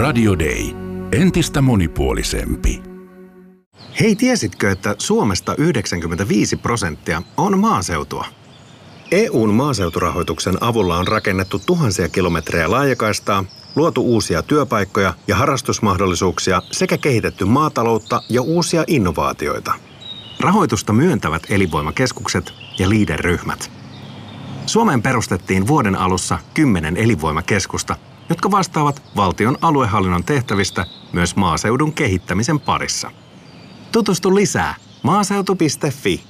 Radio Day. Entistä monipuolisempi. Hei, tiesitkö, että Suomesta 95% on maaseutua? EU:n maaseuturahoituksen avulla on rakennettu tuhansia kilometrejä laajakaistaa, luotu uusia työpaikkoja ja harrastusmahdollisuuksia sekä kehitetty maataloutta ja uusia innovaatioita. Rahoitusta myöntävät elinvoimakeskukset ja LEADER-ryhmät. Suomeen perustettiin vuoden alussa 10 elinvoimakeskusta, jotka vastaavat valtion aluehallinnon tehtävistä myös maaseudun kehittämisen parissa. Tutustu lisää maaseutu.fi.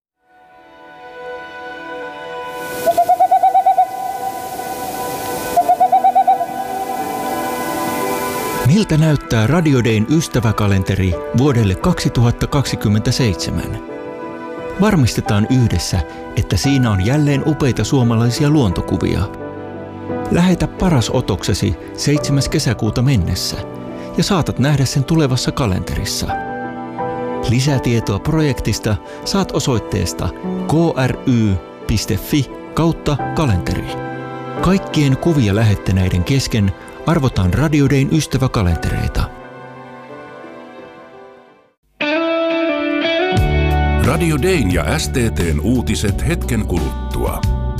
Miltä näyttää Radio Dayn ystäväkalenteri vuodelle 2027? Varmistetaan yhdessä, että siinä on jälleen upeita suomalaisia luontokuvia. Lähetä paras otoksesi 7. kesäkuuta mennessä ja saatat nähdä sen tulevassa kalenterissa. Lisätietoa projektista saat osoitteesta kry.fi/kalenteri. Kaikkien kuvia lähettäneiden kesken arvotaan Radio Dayn ystäväkalentereita. Radio Dayn ja STT:n uutiset hetken kuluttua.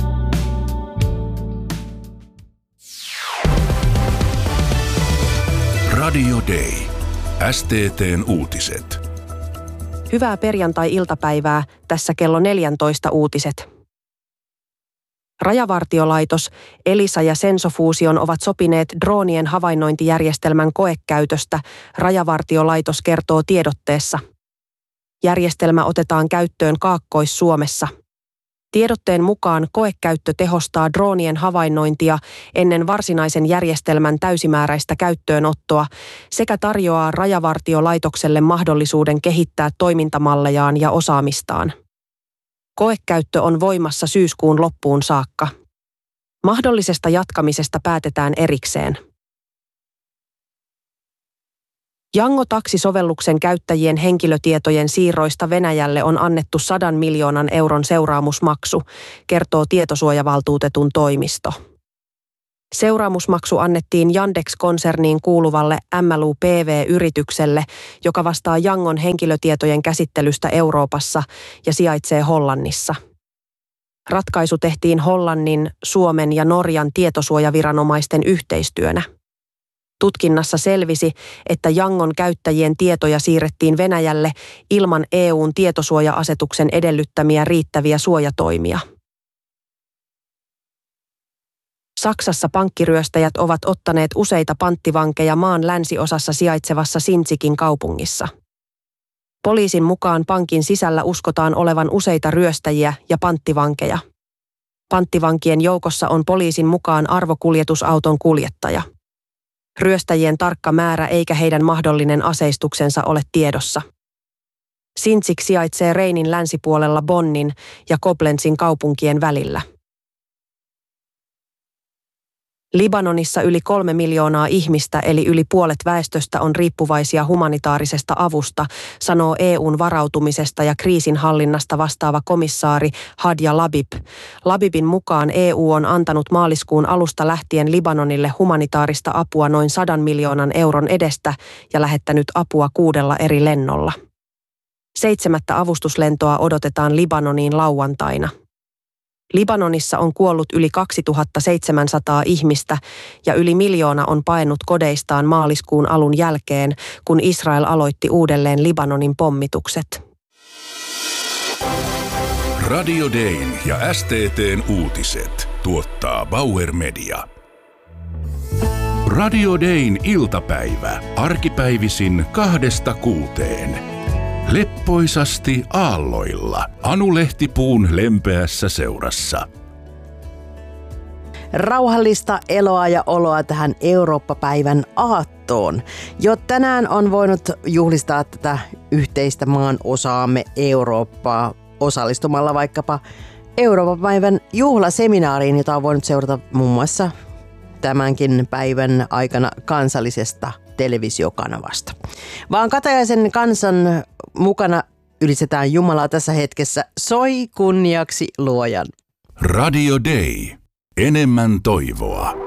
Radio Day. STT:n uutiset. Hyvää perjantai-iltapäivää, tässä kello 14 uutiset. Rajavartiolaitos, Elisa ja Sensofuusion ovat sopineet droonien havainnointijärjestelmän koekäytöstä, Rajavartiolaitos kertoo tiedotteessa. Järjestelmä otetaan käyttöön Kaakkois-Suomessa. Tiedotteen mukaan koekäyttö tehostaa droonien havainnointia ennen varsinaisen järjestelmän täysimääräistä käyttöönottoa sekä tarjoaa Rajavartiolaitokselle mahdollisuuden kehittää toimintamallejaan ja osaamistaan. Koekäyttö on voimassa syyskuun loppuun saakka. Mahdollisesta jatkamisesta päätetään erikseen. Yango-taksisovelluksen käyttäjien henkilötietojen siirroista Venäjälle on annettu 100 miljoonan euron seuraamusmaksu, kertoo tietosuojavaltuutetun toimisto. Seuraamusmaksu annettiin Yandex-konserniin kuuluvalle MLU-PV-yritykselle, joka vastaa Yangon henkilötietojen käsittelystä Euroopassa ja sijaitsee Hollannissa. Ratkaisu tehtiin Hollannin, Suomen ja Norjan tietosuojaviranomaisten yhteistyönä. Tutkinnassa selvisi, että Yangon käyttäjien tietoja siirrettiin Venäjälle ilman EU:n tietosuoja-asetuksen edellyttämiä riittäviä suojatoimia. Saksassa pankkiryöstäjät ovat ottaneet useita panttivankeja maan länsiosassa sijaitsevassa Sinzikin kaupungissa. Poliisin mukaan pankin sisällä uskotaan olevan useita ryöstäjiä ja panttivankeja. Panttivankien joukossa on poliisin mukaan arvokuljetusauton kuljettaja. Ryöstäjien tarkka määrä eikä heidän mahdollinen aseistuksensa ole tiedossa. Sinzik sijaitsee Reinin länsipuolella Bonnin ja Koblenzin kaupunkien välillä. Libanonissa yli 3 miljoonaa ihmistä eli yli puolet väestöstä on riippuvaisia humanitaarisesta avusta, sanoo EU:n varautumisesta ja kriisinhallinnasta vastaava komissaari Hadja Labib. Labibin mukaan EU on antanut maaliskuun alusta lähtien Libanonille humanitaarista apua noin 100 miljoonan euron edestä ja lähettänyt apua 6 eri lennolla. 7. avustuslentoa odotetaan Libanoniin lauantaina. Libanonissa on kuollut yli 2700 ihmistä ja yli 1 miljoona on paennut kodeistaan maaliskuun alun jälkeen, kun Israel aloitti uudelleen Libanonin pommitukset. Radio Dayn ja STT:n uutiset tuottaa Bauer Media. Radio Dayn iltapäivä arkipäivisin 2–6. Leppoisasti aalloilla Anu Lehtipuun lempeässä seurassa. Rauhallista eloa ja oloa tähän Eurooppa-päivän aattoon. Jo tänään on voinut juhlistaa tätä yhteistä maan osaamme Eurooppaa osallistumalla vaikkapa Eurooppa-päivän juhlaseminaariin, jota on voinut seurata muun muassa tämänkin päivän aikana kansallisesta televisiokanavasta. Vaan Katajaisen kansan mukana ylistetään Jumalaa tässä hetkessä. Soi kunniaksi luojan. Radio Day. Enemmän toivoa.